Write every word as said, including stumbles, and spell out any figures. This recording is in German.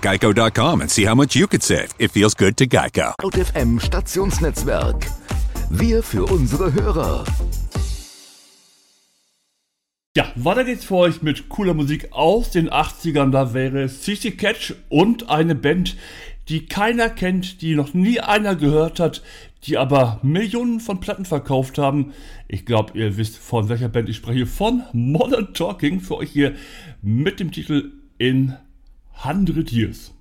geico dot com and see how much you could save. It feels good to Geico. F M Stationsnetzwerk. Wir für unsere Hörer. Ja, weiter geht's für euch mit cooler Musik aus den achtzigern. Da wäre C C Catch und eine Band, die keiner kennt, die noch nie einer gehört hat, die aber Millionen von Platten verkauft haben. Ich glaube, ihr wisst, von welcher Band ich spreche. Von Modern Talking, für euch hier mit dem Titel In hundred Years.